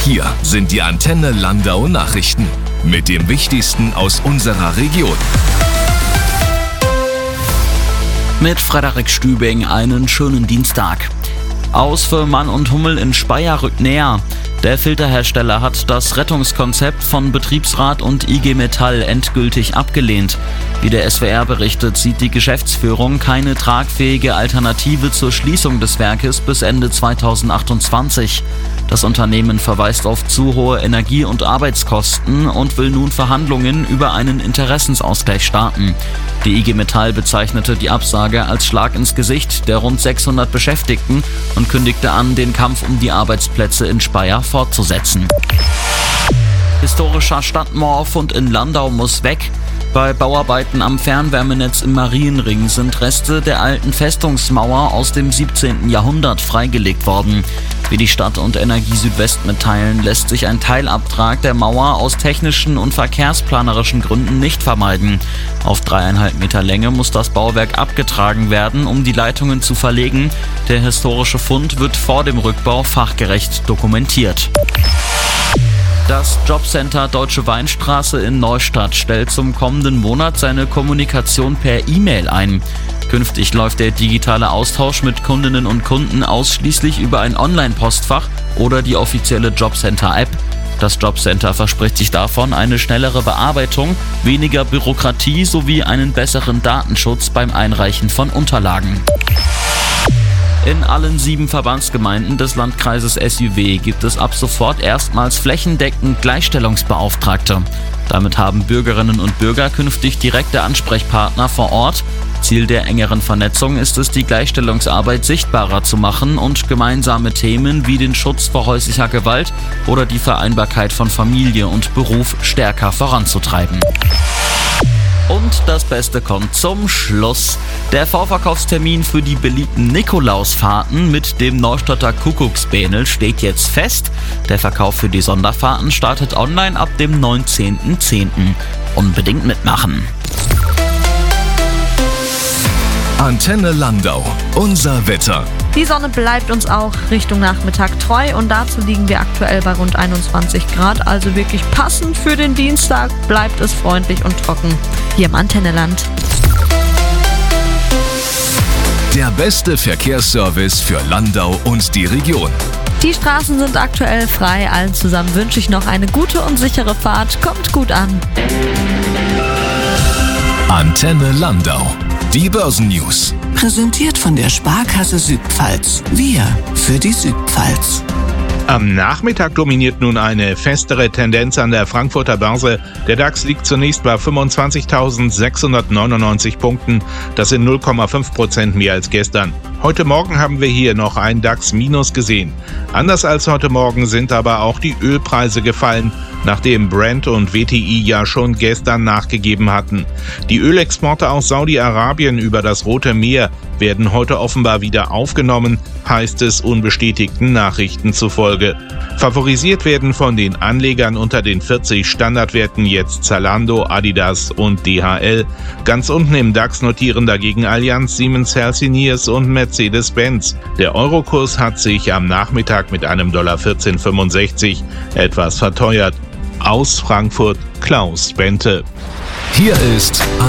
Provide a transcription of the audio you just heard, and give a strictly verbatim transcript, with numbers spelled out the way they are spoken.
Hier sind die Antenne Landau Nachrichten mit dem Wichtigsten aus unserer Region. Mit Frederik Stübing einen schönen Dienstag. Aus für Mann und Hummel in Speyer rückt näher. Der Filterhersteller hat das Rettungskonzept von Betriebsrat und I G Metall endgültig abgelehnt. Wie der S W R berichtet, sieht die Geschäftsführung keine tragfähige Alternative zur Schließung des Werkes bis Ende zweitausendachtundzwanzig. Das Unternehmen verweist auf zu hohe Energie- und Arbeitskosten und will nun Verhandlungen über einen Interessensausgleich starten. Die I G Metall bezeichnete die Absage als Schlag ins Gesicht der rund sechshundert Beschäftigten und kündigte an, den Kampf um die Arbeitsplätze in Speyer fortzusetzen. Historischer Stadtmauerfund in Landau muss weg. Bei Bauarbeiten am Fernwärmenetz im Marienring sind Reste der alten Festungsmauer aus dem siebzehnten Jahrhundert freigelegt worden. Wie die Stadt und Energie Südwest mitteilen, lässt sich ein Teilabtrag der Mauer aus technischen und verkehrsplanerischen Gründen nicht vermeiden. Auf dreieinhalb Meter Länge muss das Bauwerk abgetragen werden, um die Leitungen zu verlegen. Der historische Fund wird vor dem Rückbau fachgerecht dokumentiert. Das Jobcenter Deutsche Weinstraße in Neustadt stellt zum kommenden Monat seine Kommunikation per E-Mail ein. Künftig läuft der digitale Austausch mit Kundinnen und Kunden ausschließlich über ein Online-Postfach oder die offizielle Jobcenter-App. Das Jobcenter verspricht sich davon eine schnellere Bearbeitung, weniger Bürokratie sowie einen besseren Datenschutz beim Einreichen von Unterlagen. In allen sieben Verbandsgemeinden des Landkreises S Ü W gibt es ab sofort erstmals flächendeckend Gleichstellungsbeauftragte. Damit haben Bürgerinnen und Bürger künftig direkte Ansprechpartner vor Ort. Ziel der engeren Vernetzung ist es, die Gleichstellungsarbeit sichtbarer zu machen und gemeinsame Themen wie den Schutz vor häuslicher Gewalt oder die Vereinbarkeit von Familie und Beruf stärker voranzutreiben. Und das Beste kommt zum Schluss. Der Vorverkaufstermin für die beliebten Nikolausfahrten mit dem Neustadter Kuckucksbähnel steht jetzt fest. Der Verkauf für die Sonderfahrten startet online ab dem neunzehnten zehnten Unbedingt mitmachen. Antenne Landau, unser Wetter. Die Sonne bleibt uns auch Richtung Nachmittag treu und dazu liegen wir aktuell bei rund einundzwanzig Grad. Also wirklich passend für den Dienstag, bleibt es freundlich und trocken hier im Antenneland. Der beste Verkehrsservice für Landau und die Region. Die Straßen sind aktuell frei. Allen zusammen wünsche ich noch eine gute und sichere Fahrt. Kommt gut an. Antenne Landau. Die Börsennews. Präsentiert von der Sparkasse Südpfalz. Wir für die Südpfalz. Am Nachmittag dominiert nun eine festere Tendenz an der Frankfurter Börse. Der DAX liegt zunächst bei fünfundzwanzigtausendsechshundertneunundneunzig Punkten. Das sind null Komma fünf Prozent mehr als gestern. Heute Morgen haben wir hier noch ein DAX-Minus gesehen. Anders als heute Morgen sind aber auch die Ölpreise gefallen, nachdem Brent und W T I ja schon gestern nachgegeben hatten. Die Ölexporte aus Saudi-Arabien über das Rote Meer werden heute offenbar wieder aufgenommen, heißt es unbestätigten Nachrichten zufolge. Favorisiert werden von den Anlegern unter den vierzig Standardwerten jetzt Zalando, Adidas und D H L. Ganz unten im DAX notieren dagegen Allianz, Siemens Healthineers und Mercedes-Benz. Der Eurokurs hat sich am Nachmittag mit einem Dollar vierzehn fünfundsechzig etwas verteuert. Aus Frankfurt Klaus Bente. Hier ist